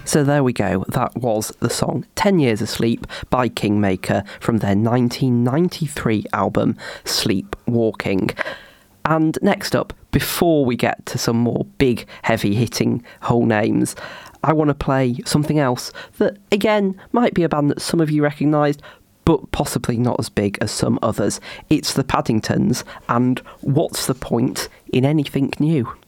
So there we go. That was the song 10 Years Asleep by Kingmaker from their 1993 album Sleepwalking. And next up, before we get to some more big, heavy-hitting whole names, I want to play something else that, again, might be a band that some of you recognised, but possibly not as big as some others. It's the Paddingtons, and What's the Point in Anything New?